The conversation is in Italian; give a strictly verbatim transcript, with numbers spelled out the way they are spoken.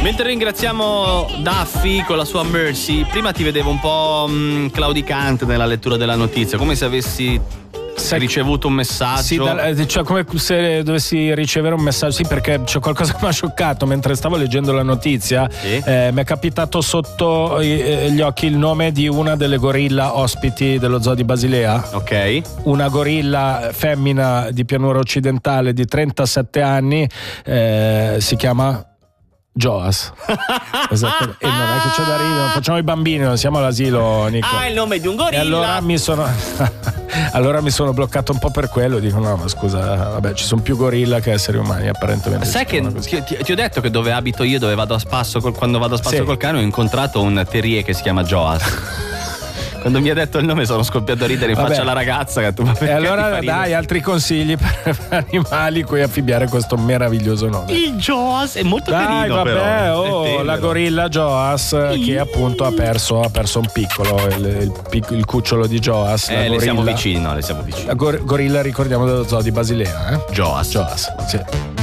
Mentre ringraziamo Daffy con la sua Mercy, prima ti vedevo un po' mh, claudicante nella lettura della notizia, come se avessi Se ricevuto un messaggio. Sì, da, cioè come se dovessi ricevere un messaggio. Sì, perché c'è qualcosa che mi ha scioccato mentre stavo leggendo la notizia. Sì. Eh, mi è capitato sotto gli occhi il nome di una delle gorilla ospiti dello zoo di Basilea. Ok. Una gorilla femmina di pianura occidentale di trentasette anni, eh, si chiama Joas. Esatto. E non è che c'è da ridere, non facciamo i bambini, non siamo all'asilo, Nico. Ah, il nome di un gorilla. E allora mi sono allora mi sono bloccato un po' per quello. Dico no, ma scusa, vabbè, ci sono più gorilla che esseri umani apparentemente. Sai che ti, ti ho detto che dove abito io, dove vado a spasso col, quando vado a spasso sì. col cane, ho incontrato un terrier che si chiama Joas. Quando mi ha detto il nome sono scoppiato a ridere in Vabbè. faccia alla ragazza che tu, e allora dai altri consigli per animali cui affibbiare questo meraviglioso nome. Il Joas è molto dai, carino vabbè, però oh, la gorilla Joas che appunto ha perso ha perso un piccolo il, il, il cucciolo di Joas. Eh, le siamo vicini, no, le siamo vicini. La gor- gorilla ricordiamo dello zoo di Basilea, eh? Joas. Joas, sì.